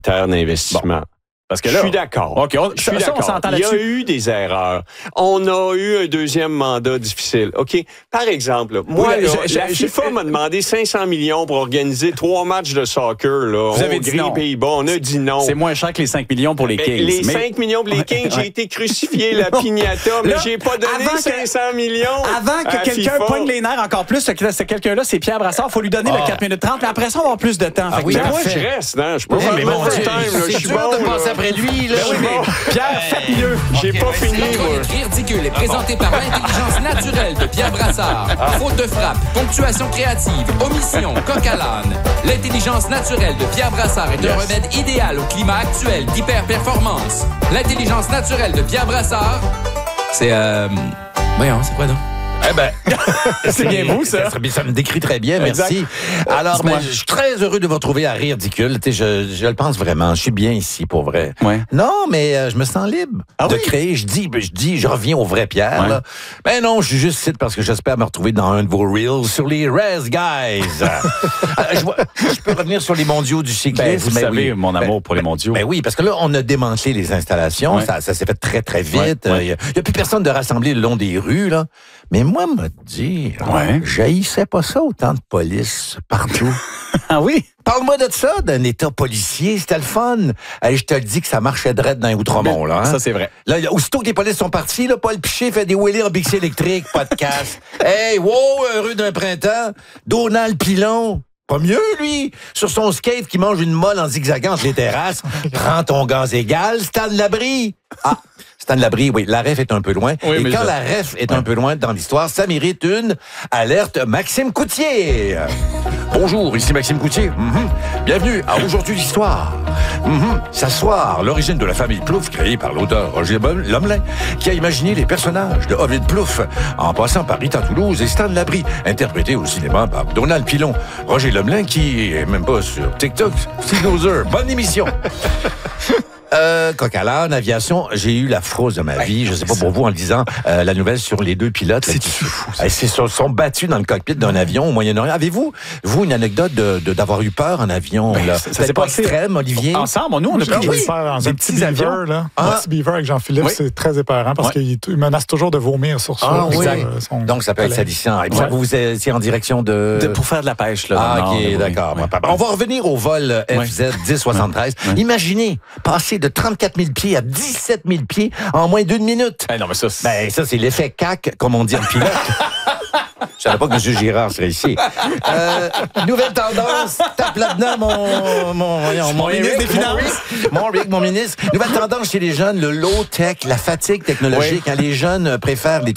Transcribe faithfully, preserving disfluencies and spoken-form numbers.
terre d'investissement. Bon. Parce que là, je suis d'accord. OK, on, je suis ça, d'accord. on s'entend Il y a là-dessus. eu des erreurs. On a eu un deuxième mandat difficile. OK? Par exemple, là, moi, Oui, là, je, la je, FIFA je, m'a demandé cinq cents millions pour organiser trois matchs de soccer, là. Vous avez Hongrie, dit non. Pays-Bas. On a dit non. C'est moins cher que les cinq millions pour les Ben, Kings. les mais... cinq millions pour les Kings, Ouais. j'ai été crucifié, la piñata, mais Là, j'ai pas donné avant que- cinq cents millions. Avant que à quelqu'un FIFA. pogne les nerfs encore plus, ce, ce quelqu'un-là, c'est Pierre Brassard. Il faut lui donner Ah. le quatre minutes trente. Mais après ça, on va avoir plus de temps. Ah Fait que oui, Mais Pierre, moi, parfait. je reste, hein. Je peux Oui, faire mais mon mon Dieu, time, là. Je c'est suis dur bon, de là. passer après lui, là. Ben oui, mais- Pierre, faites mieux. J'ai pas fini, La moi. chronique ridicule est présentée par l'intelligence naturelle de Pierre Brassard. Faute de frappe, ponctuation créative, omission, coq à l'âne. L'intelligence naturelle de Pierre Brassard est un remède idéal au climat actuel d'hyper-performance. L'intelligence naturelle de Pierre Brassard, c'est... euh... Voyons, c'est quoi donc? Eh ben, C'est bien vous, ça. Ça, ça me décrit très bien, merci. Exact. Alors, Dis-moi. ben, je suis très heureux de vous retrouver à Rire Ridicule. Tu sais, je, je le pense vraiment. Je suis bien ici, pour vrai. Ouais. Non, mais euh, je me sens libre Ah de oui? créer. Je dis, ben, je dis, je reviens au vrai Pierre. Ouais. Là. Ben non, je suis juste ici parce que j'espère me retrouver dans un de vos reels sur les Res Guys. Euh, je, vois- je peux revenir sur les mondiaux du cyclisme. Ben, vous Ben savez, oui. mon amour Ben, pour les mondiaux. Ben oui, parce que là, on a démantelé les installations. Ouais. Ça, ça s'est fait très, très vite. Ouais, Il ouais. n'y a, y a plus personne de rassemblé le long des rues, là. Mais moi, me dire, Ouais. j'haïssais pas ça, autant de police partout. Ah oui? Parle-moi de ça, d'un état policier. C'était le fun. Hey, je te le dis que ça marchait drette dans les Outremont, là. Hein? Ça, c'est vrai. Là, aussitôt que les polices sont partis, là, Paul Piché fait des wheelies en bixi électrique, podcast. Hey, wow, heureux d'un printemps. Donald Pilon. Pas mieux, lui. Sur son skate qui mange une molle en zigzagant entre les terrasses. Prends ton gaz égal, Stan Labrie. Ah, Stan Labrie, oui, la ref est un peu loin. Oui, Et mais quand je- la ref est un peu loin dans l'histoire, ça mérite une alerte Maxime Coutier. Bonjour, ici Maxime Coutier. Mhm. Bienvenue à Aujourd'hui l'Histoire. Mhm. S'asseoir, l'origine de la famille Plouffe, créée par l'auteur Roger Lomelin, qui a imaginé les personnages de Ovid Plouffe, en passant par Rita Toulouse et Stan Labrie, interprété au cinéma par Donald Pilon. Roger Lomelin, qui est même pas sur TikTok, Steve Loser. Bonne émission. Euh, coq à l'âne, aviation, j'ai eu la frousse de ma vie, je sais pas pour vous, en lisant euh, la nouvelle sur les deux pilotes. C'est fou. Ils se sont, sont battus dans le cockpit d'un avion au Moyen-Orient. Avez-vous, vous, une anecdote de, de- d'avoir eu peur en avion? Ben, là? ça- ça Peut-être s'est pas passé extrême, Olivier? Ensemble, nous, on a J'ai pris envie de des, faire dans des un petits petit avions. beaver, là. Ah. Un petit beaver avec Jean-Philippe, Oui. c'est très épeurant parce Ouais. qu'il il menace toujours de vomir sur ça. Ah, oui. Euh, son Donc, ça peut être collègue. salissant. Et puis, Ouais. vous étiez en direction de... De, pour faire de la pêche, là. Ah, dans le OK, Nord, oui, d'accord. oui. On va revenir au vol euh, Ouais. F Z dix soixante-treize. Ouais. Imaginez passer de trente-quatre mille pieds à dix-sept mille pieds en moins d'une minute. Eh non, mais ça, c'est... Ben, ça, c'est l'effet C A C, comme on dit en pilote. Je savais pas que M. Girard serait ici. Euh, nouvelle tendance. Tape là-dedans, mon, mon, voyons, Mon ministre des mon Finances. Rick, Mon Rick, mon ministre. Nouvelle tendance chez les jeunes, le low-tech, la fatigue technologique. Oui. Hein, les jeunes préfèrent les